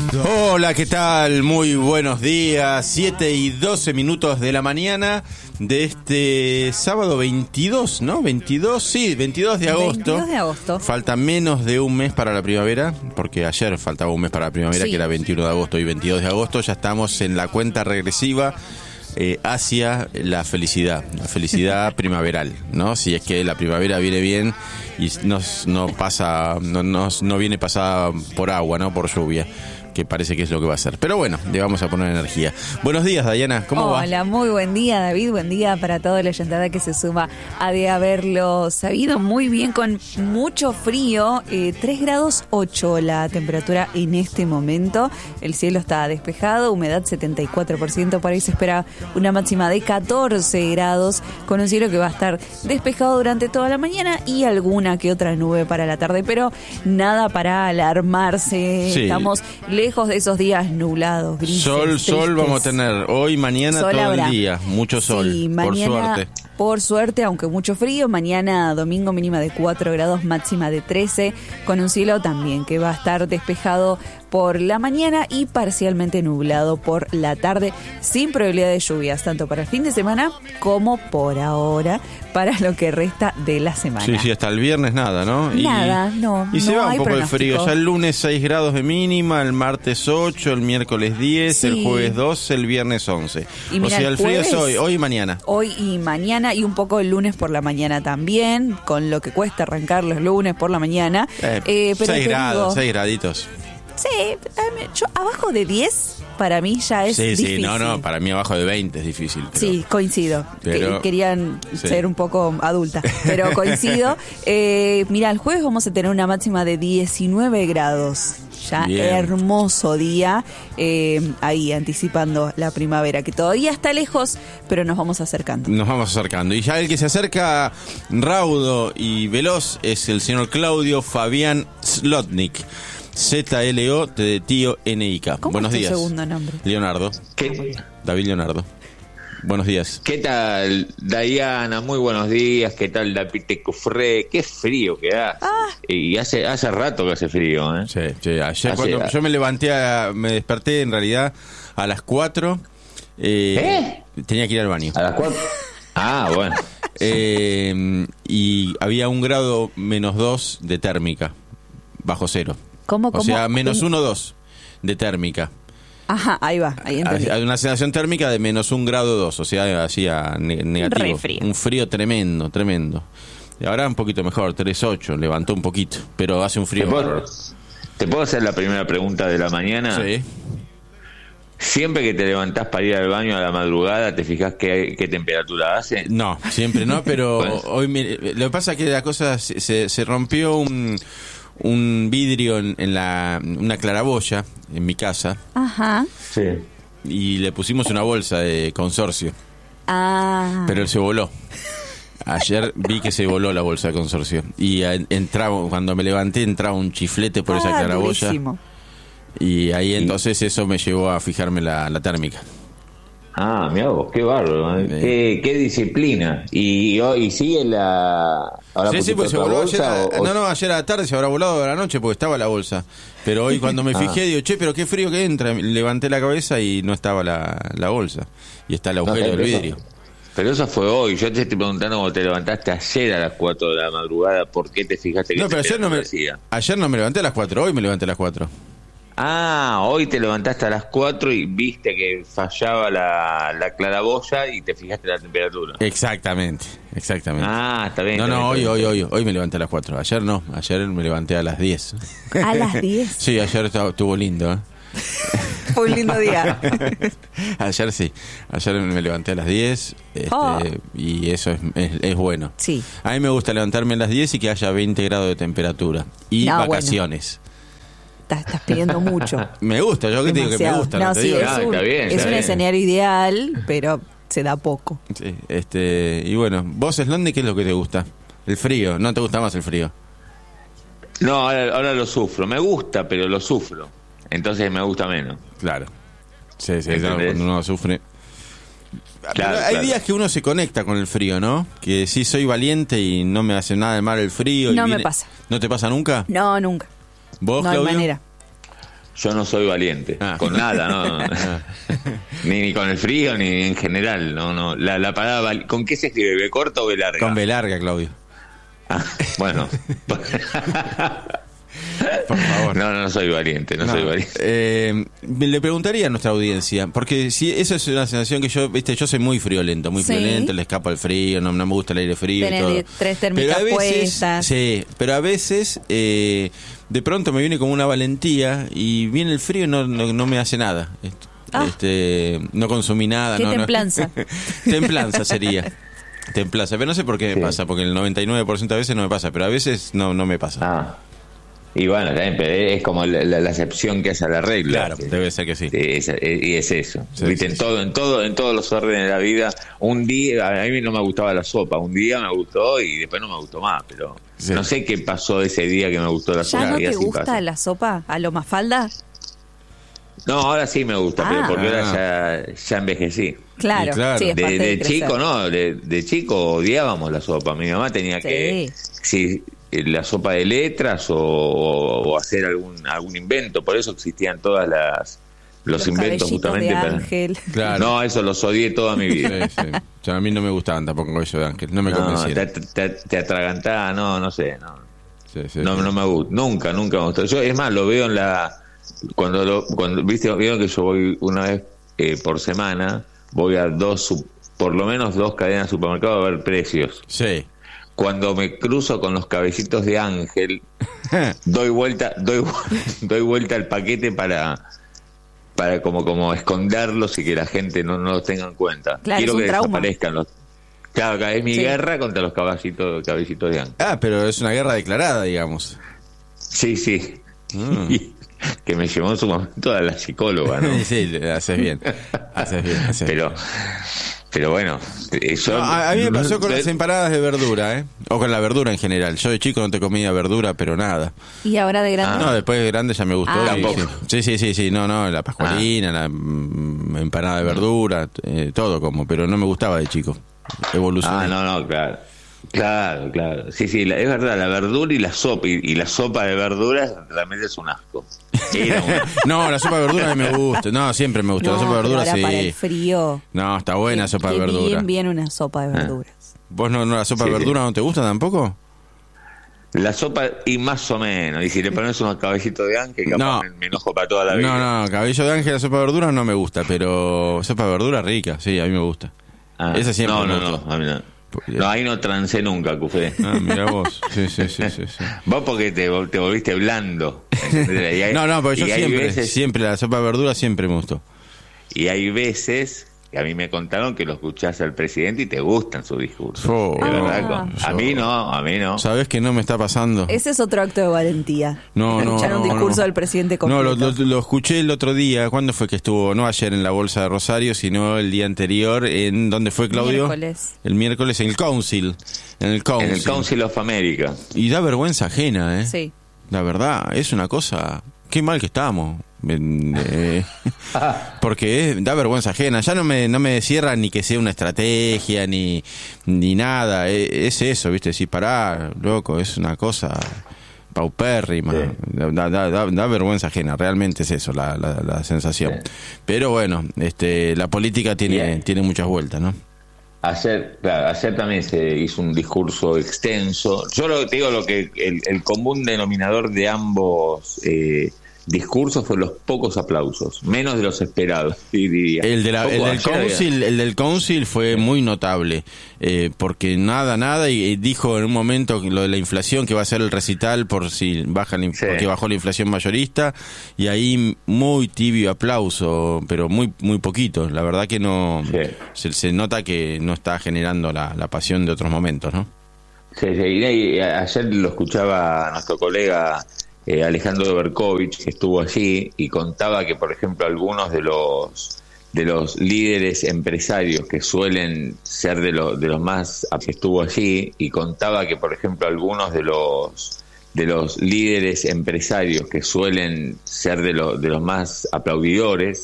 Hola, ¿qué tal? Muy buenos días. 7:12 de la mañana de este sábado 22, ¿no? 22, sí, 22 de agosto. 22 de agosto. Falta menos de un mes para la primavera, porque ayer faltaba un mes para la primavera, Sí. que era 21 de agosto y 22 de agosto. Ya estamos en la cuenta regresiva hacia la felicidad primaveral, ¿no? Si es que la primavera viene bien y no viene pasada por agua, ¿no? Por lluvia, que parece que es lo que va a ser. Pero bueno, le vamos a poner energía. Buenos días, Dayana, ¿cómo va? Hola, muy buen día, David. Buen día para toda la oyentada que se suma a de haberlo sabido muy bien, con mucho frío. 3 grados 8 la temperatura en este momento. El cielo está despejado, humedad 74%. Por ahí se espera una máxima de 14 grados, con un cielo que va a estar despejado durante toda la mañana y alguna que otra nube para la tarde, pero nada para alarmarse. Sí. Estamos lejos de esos días nublados, grises, Sol tristes. vamos a tener hoy, mañana, Sol todo habrá. el día. Mucho sol, Sí, por mañana, suerte. por suerte, aunque mucho frío. Mañana domingo mínima de 4 grados, máxima de 13, con un cielo también que va a estar despejado por la mañana y parcialmente nublado por la tarde, sin probabilidad de lluvias, tanto para el fin de semana como por ahora, para lo que resta de la semana. Sí, hasta el viernes nada, ¿no? Nada, no. Y se no va un hay poco el pronóstico. frío. Ya el lunes 6 grados de mínima, el martes 8, el miércoles 10, Sí. el jueves 12, el viernes 11. Y O mira, sea, el el frío es jueves- hoy y mañana. Hoy y mañana, y un poco el lunes por la mañana también, con lo que cuesta arrancar los lunes por la mañana. Pero 6 te grados, digo, 6 graditos. sí, yo abajo de 10 para mí ya es Sí, difícil. sí, no, para mí abajo de 20 es difícil. Pero... Sí, coincido. pero- Querían sí. ser un poco adulta, pero coincido. Mira, el jueves vamos a tener una máxima de 19 grados. Ya Bien. hermoso día, ahí anticipando la primavera, que todavía está lejos, pero nos vamos acercando. Nos vamos acercando. Y ya el que se acerca raudo y veloz es el señor Claudio Fabián Zlotnik. Z-L-O de tío N-I-K. ¿Cómo Buenos es tu días. segundo nombre? Leonardo. David Leonardo. Buenos días. ¿Qué tal, Dayana? Muy buenos días. ¿Qué tal, David Tecufré? Qué frío que hace. Y hace rato que hace frío, ¿eh? Sí, ayer cuando yo me levanté, me desperté en realidad a las 4. Tenía que ir al baño. ¿A las 4? Ah, bueno. Y había 1 grado menos 2 de térmica, bajo cero. ¿Cómo? O sea, menos 1, 2 de térmica. Ajá, ahí va, ahí entendí. Hay una sensación térmica de menos 1 grado 2, o sea, hacía negativo. Re frío. Un frío tremendo, tremendo. Y ahora un poquito mejor, 3.8, levantó un poquito, pero hace un frío bárbaro. ¿Te puedo hacer la primera pregunta de la mañana? Sí. Siempre que te levantás para ir al baño a la madrugada, ¿te fijas qué temperatura hace? No, siempre no, pero Bueno. hoy lo que pasa es que la cosa se rompió un vidrio en una claraboya en mi casa Ajá. Sí. y le pusimos una bolsa de consorcio, Ah. pero él se voló. Ayer vi que se voló la bolsa de consorcio y entraba, cuando me levanté entraba un chiflete por esa claraboya. Durísimo. Y ahí entonces eso me llevó a fijarme la térmica. Ah, mirá vos, qué bárbaro, ¿eh? Qué disciplina. Y hoy sigue la... ¿Ahora Sí, pusiste pues se otra voló bolsa ayer. o- No, ayer a la tarde se habrá volado a la noche porque estaba la bolsa. Pero hoy cuando me fijé digo, che, pero qué frío que entra. Levanté la cabeza y no estaba la bolsa. Y está el agujero del vidrio. Pero eso fue hoy. Yo te estoy preguntando cómo te levantaste ayer a las 4 de la madrugada. ¿Por qué te fijaste que No, pero ayer no me levanté a las 4, hoy me levanté a las 4. Ah, hoy te levantaste a las 4 y viste que fallaba la claraboya y te fijaste la temperatura. Exactamente. Ah, está bien. No, está bien. hoy me levanté a las 4. Ayer no, ayer me levanté a las 10. A las 10. Sí, ayer estuvo lindo, ¿eh? Fue un lindo día. Ayer sí, ayer me levanté a las 10 y eso es bueno. Sí. A mí me gusta levantarme a las 10 y que haya 20 grados de temperatura y No, vacaciones. Estás pidiendo mucho. Me gusta, yo que te digo que me Demasiado. gusta, No, no te sí, digo. es Ah, un, está bien, es está un bien. escenario ideal, pero se da poco. Sí, y bueno, vos, Slondi, ¿qué es lo que te gusta? El frío, ¿no te gusta más el frío? No, ahora lo sufro. Me gusta, pero lo sufro. Entonces me gusta menos. Claro. Sí, ¿Entendés? cuando uno sufre. Claro, Pero hay claro. días que uno se conecta con el frío, ¿no? Que sí soy valiente y no me hace nada de mal el frío. No me pasa. ¿No te pasa nunca? No, nunca. ¿Vos, No hay Claudio? manera. Yo no soy valiente, con nada, no. ni con el frío, ni en general, no. La palabra, ¿con qué se escribe? ¿B corta o B larga? Con B larga, Claudio. Bueno. Por favor. No soy valiente, soy valiente. Le preguntaría a nuestra audiencia, porque si esa es una sensación que yo soy muy friolento, le escapo al frío, no me gusta el aire frío. Tenés y todo. 3 térmicas puestas. Sí, pero a veces de pronto me viene como una valentía y viene el frío y no me hace nada. No consumí nada. ¿Qué templanza? Templanza sería. Templanza, pero no sé por qué me pasa, porque el 99% de veces no me pasa, pero a veces no me pasa. Y bueno, también es como la excepción que hace a la regla. Claro, debe ser que sí. Y es eso. Sí, ¿Viste? Sí. En todos los órdenes de la vida. Un día, a mí no me gustaba la sopa. Un día me gustó y después no me gustó más. Pero no sé qué pasó ese día que me gustó la sopa. ¿Ya no y te así gusta pasa. la sopa a lo Mafalda? No, ahora sí me gusta, pero porque ahora ya envejecí. Claro, claro. sí, es parte de chico, crecer. no, de chico odiábamos la sopa. Mi mamá tenía que... Sí, la sopa de letras o hacer algún invento. Por eso existían todas los inventos justamente de para... Ángel. Claro. No, eso los odié toda mi vida. Sí. O sea, a mí no me gustaban tampoco cabello de ángel, no me convencieron. Te atragantaba, no sé, no. Sí. No me gusta, nunca me gustó. Yo, es más, lo veo en cuando vieron que yo voy una vez por semana, voy a por lo menos 2 cadenas de supermercados a ver precios. Sí. Cuando me cruzo con los cabellitos de ángel, doy vuelta al paquete para como esconderlos y que la gente no los tenga en cuenta. Claro, Quiero es un que trauma. desaparezcan Claro, es mi guerra contra los cabellitos de ángel. Pero es una guerra declarada, digamos. Sí. Que me llevó en su momento a la psicóloga, ¿no? Sí, haces bien. Pero bueno, eso... A mí me pasó con las empanadas de verdura, o con la verdura en general. Yo de chico no te comía verdura, pero nada. ¿Y ahora de grande? No, después de grande ya me gustó. Tampoco. Sí, no, la pascualina, la empanada de verdura, todo como, pero no me gustaba de chico. Evolucioné. No, claro. Sí, es verdad, la verdura y la sopa, y la sopa de verduras realmente es un asco. No, la sopa de verdura a mí me gusta. No, siempre me gustó. La sopa de verdura, ahora sí. para el frío. No, está buena la sopa de verdura. Bien una sopa de verduras. ¿Vos no la sopa de verdura no te gusta tampoco? La sopa, y más o menos. Y si le pones unos cabellitos de ángel, capaz me enojo para toda la vida. No, cabello de ángel, la sopa de verdura no me gusta, pero sopa de verdura rica, sí, a mí me gusta. Esa siempre me gustó. No, a mí no. No, ahí no trancé nunca, Cufé. Mira vos. Sí. Vos porque te volviste blando. No, porque yo siempre la sopa de verdura siempre me gustó. Y hay veces que a mí me contaron que lo escuchás al presidente y te gustan sus discursos. A mí no. ¿Sabés que no me está pasando? Ese es otro acto de valentía. Escuchar un discurso del presidente completo. No, lo escuché el otro día. ¿Cuándo fue que estuvo? No ayer en la Bolsa de Rosario, sino el día anterior. ¿En dónde fue, Claudio? El miércoles en el Council. En el Council of America. Y da vergüenza ajena, Sí. La verdad, es una cosa... Qué mal que estamos. Porque da vergüenza ajena. Ya no me cierra ni que sea una estrategia ni nada. Es eso, ¿viste? Si pará, loco, es una cosa paupérrima. Sí. Da vergüenza ajena. Realmente es eso la sensación. Sí. Pero bueno, la política tiene muchas vueltas, ¿no? Ayer también se hizo un discurso extenso. Yo te digo lo que el común denominador de ambos discursos fue los pocos aplausos, menos de los esperados, diría. El del Council fue muy notable, porque nada, y dijo en un momento lo de la inflación, que va a ser el recital por si porque bajó la inflación mayorista, y ahí muy tibio aplauso, pero muy poquito. La verdad que no se nota que no está generando la pasión de otros momentos, ¿no? Sí, y ayer lo escuchaba a nuestro colega Alejandro Berkovich, que estuvo allí, y contaba que, por ejemplo, algunos de los líderes empresarios que suelen ser de los más, que estuvo allí, y contaba que, por ejemplo, algunos de los líderes empresarios que suelen ser de los más aplaudidores